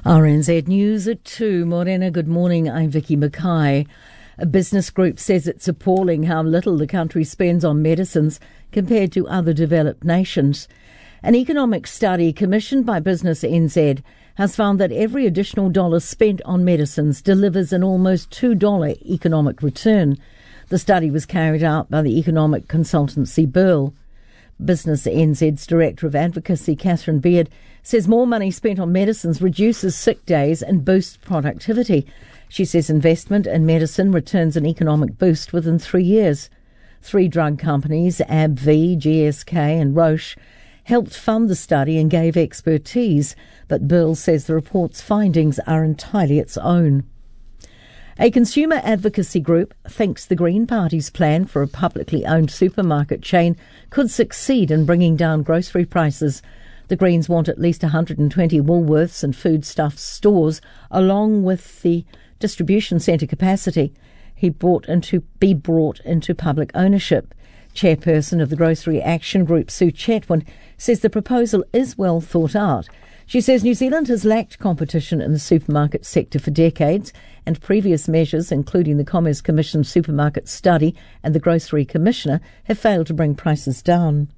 RNZ News at 2. Morena, good morning. I'm Vicky Mackay. A business group says it's appalling how little the country spends on medicines compared to other developed nations. An economic study commissioned by Business NZ has found that every additional dollar spent on medicines delivers an almost $2 economic return. The study was carried out by the economic consultancy Burl. Business NZ's Director of Advocacy, Catherine Beard, says more money spent on medicines reduces sick days and boosts productivity. She says investment in medicine returns an economic boost within 3 years. 3 drug companies, AbbVie, GSK and Roche, helped fund the study and gave expertise, but Burl says the report's findings are entirely its own. A consumer advocacy group thinks the Green Party's plan for a publicly owned supermarket chain could succeed in bringing down grocery prices. The Greens want at least 120 Woolworths and Foodstuffs stores, along with the distribution centre capacity, be brought into public ownership. Chairperson of the Grocery Action Group, Sue Chetwynd, says the proposal is well thought out. She says New Zealand has lacked competition in the supermarket sector for decades, and previous measures, including the Commerce Commission supermarket study and the Grocery Commissioner, have failed to bring prices down.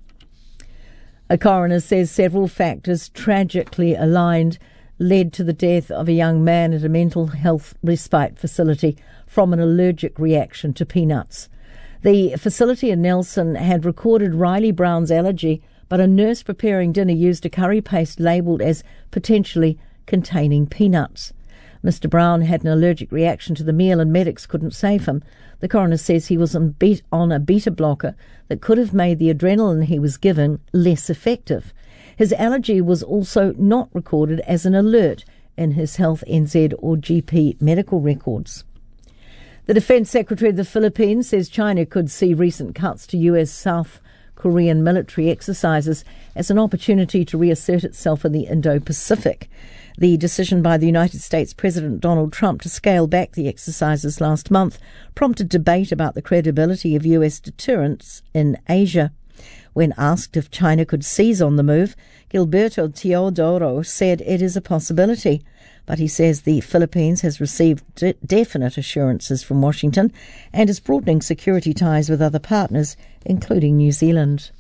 A coroner says several factors tragically aligned led to the death of a young man at a mental health respite facility from an allergic reaction to peanuts. The facility in Nelson had recorded Riley Brown's allergy, but a nurse preparing dinner used a curry paste labelled as potentially containing peanuts. Mr. Brown had an allergic reaction to the meal and medics couldn't save him. The coroner says he was on a beta blocker that could have made the adrenaline he was given less effective. His allergy was also not recorded as an alert in his Health NZ or GP medical records. The Defence Secretary of the Philippines says China could see recent cuts to US South Korean military exercises as an opportunity to reassert itself in the Indo-Pacific. The decision by the United States President Donald Trump to scale back the exercises last month prompted debate about the credibility of US deterrence in Asia. When asked if China could seize on the move, Gilberto Teodoro said it is a possibility. But he says the Philippines has received definite assurances from Washington and is broadening security ties with other partners, including New Zealand.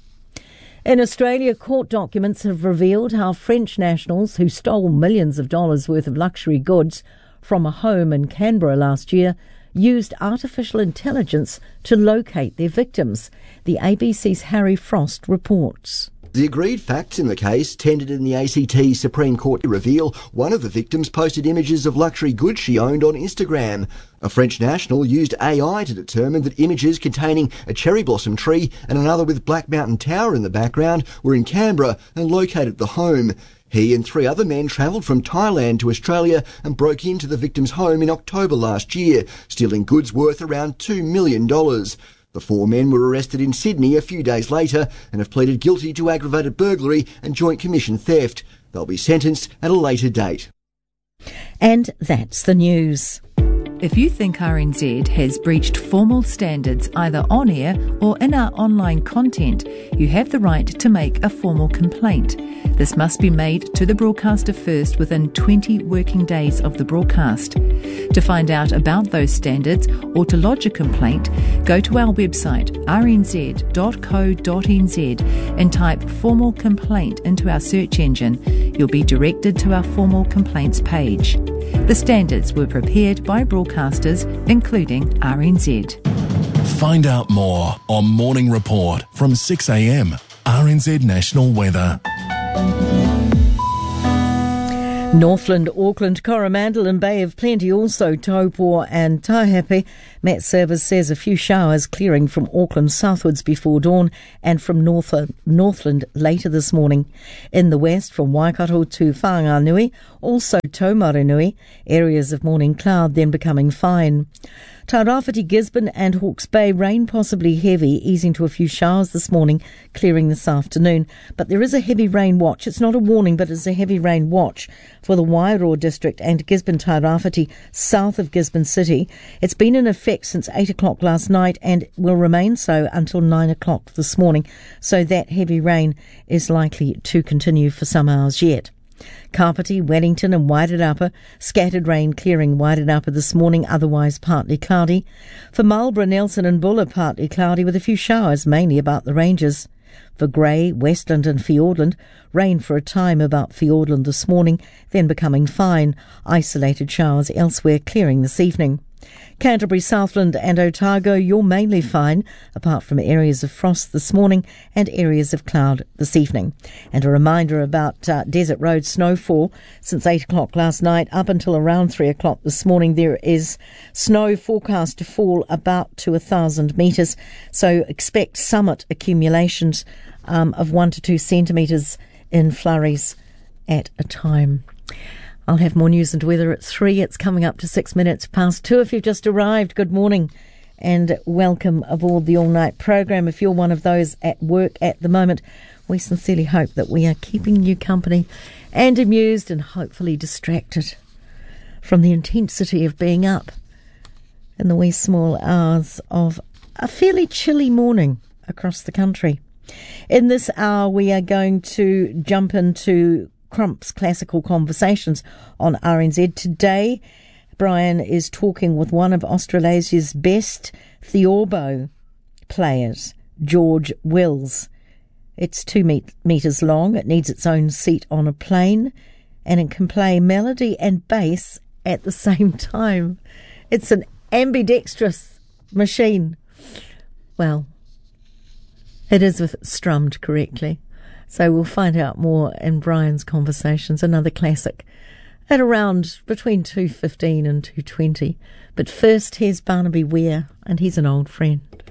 In Australia, court documents have revealed how French nationals who stole millions of dollars worth of luxury goods from a home in Canberra last year used artificial intelligence to locate their victims. The ABC's Harry Frost reports. The agreed facts in the case, tendered in the ACT Supreme Court, reveal one of the victims posted images of luxury goods she owned on Instagram. A French national used AI to determine that images containing a cherry blossom tree and another with Black Mountain Tower in the background were in Canberra and located the home. He and 3 other men travelled from Thailand to Australia and broke into the victim's home in October last year, stealing goods worth around $2 million. The 4 men were arrested in Sydney a few days later and have pleaded guilty to aggravated burglary and joint commission theft. They'll be sentenced at a later date. And that's the news. If you think RNZ has breached formal standards either on air or in our online content, you have the right to make a formal complaint. This must be made to the broadcaster first within 20 working days of the broadcast. To find out about those standards or to lodge a complaint, go to our website rnz.co.nz and type formal complaint into our search engine. You'll be directed to our formal complaints page. The standards were prepared by broadcasters, including RNZ. Find out more on Morning Report from 6 a.m. RNZ National Weather. Northland, Auckland, Coromandel and Bay of Plenty, also Taupo and Taihape. Met Service says a few showers clearing from Auckland southwards before dawn and from Northland later this morning. In the west, from Waikato to Whanganui, also Taumarunui, areas of morning cloud then becoming fine. Tairāwhiti, Gisborne and Hawke's Bay, rain possibly heavy, easing to a few showers this morning, clearing this afternoon. But there is a heavy rain watch. It's not a warning, but it's a heavy rain watch for the Wairoa district and Gisborne Tairāwhiti, south of Gisborne City. It's been in effect since 8 o'clock last night and will remain so until 9 o'clock this morning. So that heavy rain is likely to continue for some hours yet. Kapiti, Wellington and Wairarapa, scattered rain clearing Wairarapa this morning, otherwise partly cloudy. For Marlborough, Nelson and Buller, partly cloudy with a few showers, mainly about the ranges. For Grey, Westland and Fiordland, rain for a time about Fiordland this morning, then becoming fine. Isolated showers elsewhere, clearing this evening. Canterbury, Southland and Otago, you're mainly fine, apart from areas of frost this morning and areas of cloud this evening. And a reminder about Desert Road snowfall. Since 8 o'clock last night up until around 3 o'clock this morning, there is snow forecast to fall about to 1,000 metres. So expect summit accumulations of 1 to 2 centimetres in flurries at a time. I'll have more news and weather at 3. It's coming up to 6 minutes past 2. If you've just arrived, good morning and welcome aboard the all-night program. If you're one of those at work at the moment, we sincerely hope that we are keeping you company and amused and hopefully distracted from the intensity of being up in the wee small hours of a fairly chilly morning across the country. In this hour, we are going to jump into Crump's Classical Conversations on RNZ. Today, Brian is talking with one of Australasia's best theorbo players, George Wills. It's 2 metres long, it needs its own seat on a plane, and it can play melody and bass at the same time. It's an ambidextrous machine. Well, it is if it's strummed correctly. So we'll find out more in Brian's Conversations, another classic, at around between 2:15 and 2:20. But first, here's Barnaby Weir, and he's an old friend.